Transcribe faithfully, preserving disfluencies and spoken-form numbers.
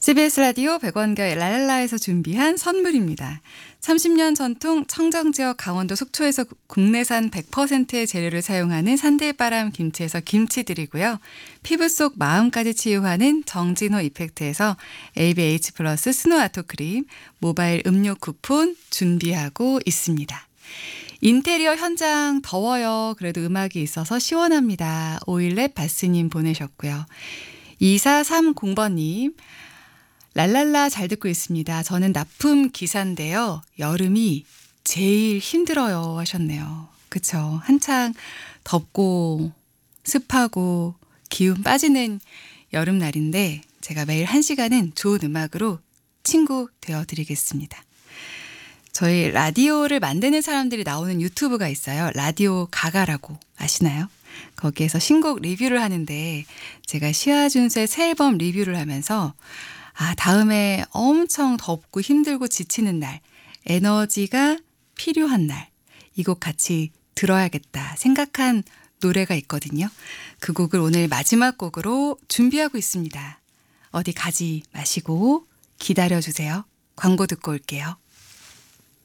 씨비에스 라디오 백원가의 랄랄라에서 준비한 선물입니다. 삼십 년 전통 청정지역 강원도 속초에서 국내산 백 퍼센트의 재료를 사용하는 산들바람 김치에서 김치 드리고요. 피부 속 마음까지 치유하는 정진호 이펙트에서 에이비에이치 플러스 스노 아토크림, 모바일 음료 쿠폰 준비하고 있습니다. 인테리어 현장 더워요. 그래도 음악이 있어서 시원합니다. 오일렛 바스님 보내셨고요. 이사삼공 번님. 랄랄라 잘 듣고 있습니다. 저는 납품 기사인데요. 여름이 제일 힘들어요 하셨네요. 그쵸? 한창 덥고 습하고 기운 빠지는 여름날인데 제가 매일 한 시간은 좋은 음악으로 친구 되어드리겠습니다. 저희 라디오를 만드는 사람들이 나오는 유튜브가 있어요. 라디오 가가라고 아시나요? 거기에서 신곡 리뷰를 하는데 제가 시아준수의 새 앨범 리뷰를 하면서 아, 다음에 엄청 덥고 힘들고 지치는 날, 에너지가 필요한 날, 이 곡 같이 들어야겠다 생각한 노래가 있거든요. 그 곡을 오늘 마지막 곡으로 준비하고 있습니다. 어디 가지 마시고 기다려주세요. 광고 듣고 올게요.